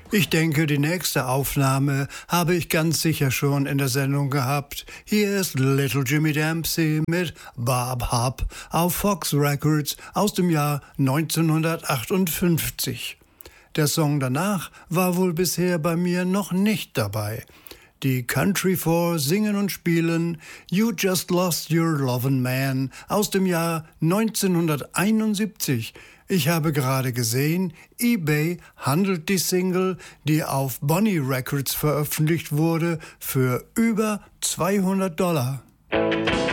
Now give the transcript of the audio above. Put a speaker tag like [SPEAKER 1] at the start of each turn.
[SPEAKER 1] Ich denke, die nächste Aufnahme habe ich ganz sicher schon in der Sendung gehabt. Hier ist Little Jimmy Dempsey mit Bob Hop auf Fox Records aus dem Jahr 1958. Der Song danach war wohl bisher bei mir noch nicht dabei. Die Country Four singen und spielen You Just Lost Your Lovin' Man aus dem Jahr 1971. Ich habe gerade gesehen, eBay handelt die Single, die auf Bonnie Records veröffentlicht wurde, für über $200.